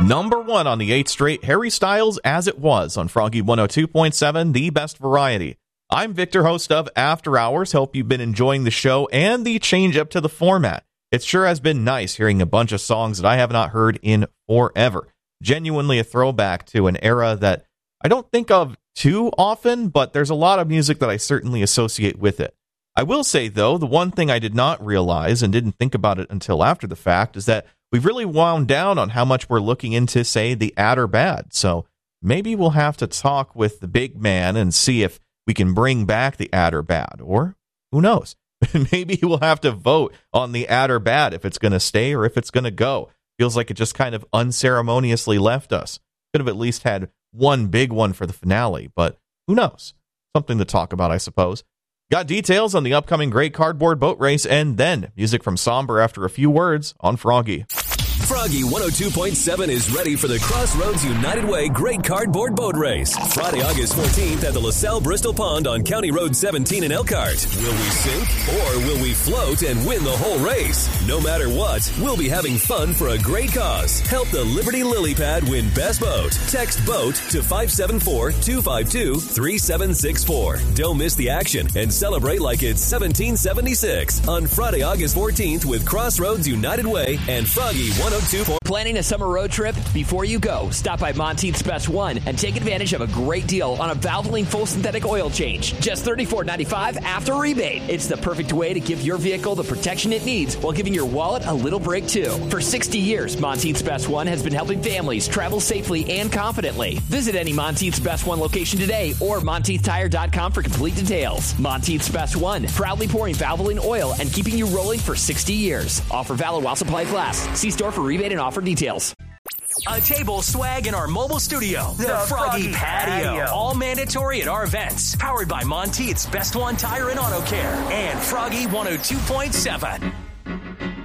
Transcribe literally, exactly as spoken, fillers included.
Number one on the eighth straight, Harry Styles, As It Was, on Froggy one oh two point seven, the best variety. I'm Victor, host of After Hours. Hope you've been enjoying the show and the change up to the format. It sure has been nice hearing a bunch of songs that I have not heard in forever. Genuinely a throwback to an era that I don't think of too often, but there's a lot of music that I certainly associate with it. I will say, though, the one thing I did not realize and didn't think about it until after the fact is that we've really wound down on how much we're looking into, say, the ad or bad. So maybe we'll have to talk with the big man and see if we can bring back the ad or bad. Or who knows? Maybe we'll have to vote on the ad or bad if it's going to stay or if it's going to go. Feels like it just kind of unceremoniously left us. Could have at least had one big one for the finale, but who knows? Something to talk about, I suppose. Got details on the upcoming Great Cardboard Boat Race, and then music from Somber after a few words on Froggy. Froggy one oh two point seven is ready for the Crossroads United Way Great Cardboard Boat Race. Friday, August fourteenth at the LaSalle Bristol Pond on County Road seventeen in Elkhart. Will we sink or will we float and win the whole race? No matter what, we'll be having fun for a great cause. Help the Liberty Lily Pad win Best Boat. Text BOAT to five seven four, two five two, three seven six four. Don't miss the action and celebrate like it's seventeen seventy-six on Friday, August fourteenth with Crossroads United Way and Froggy one oh two. Planning a summer road trip? Before you go, stop by Monteith's Best One and take advantage of a great deal on a Valvoline full synthetic oil change. Just thirty-four ninety-five after rebate. It's the perfect way to give your vehicle the protection it needs while giving your wallet a little break too. For sixty years, Monteith's Best One has been helping families travel safely and confidently. Visit any Monteith's Best One location today or Monteith Tire dot com for complete details. Monteith's Best One, proudly pouring Valvoline oil and keeping you rolling for sixty years. Offer valid while supplies last. See store for rebate and offer details. A table, swag, in our mobile studio. The, the Froggy, Froggy Patio. Patio. All mandatory at our events. Powered by Monteith's Best One Tire and Auto Care. And Froggy one oh two point seven.